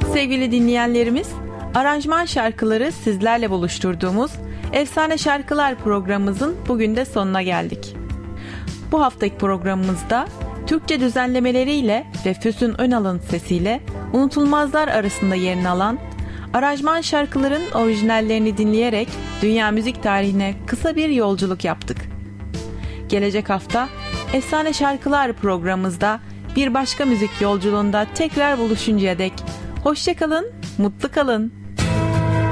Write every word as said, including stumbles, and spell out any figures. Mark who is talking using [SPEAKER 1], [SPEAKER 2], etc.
[SPEAKER 1] Sevgili dinleyenlerimiz, aranjman şarkıları sizlerle buluşturduğumuz Efsane Şarkılar programımızın bugün de sonuna geldik. Bu haftaki programımızda Türkçe düzenlemeleriyle ve Füsun Önal'ın sesiyle unutulmazlar arasında yerini alan aranjman şarkıların orijinallerini dinleyerek dünya müzik tarihine kısa bir yolculuk yaptık. Gelecek hafta Efsane Şarkılar programımızda bir başka müzik yolculuğunda tekrar buluşuncaya dek hoşça kalın, mutlu kalın.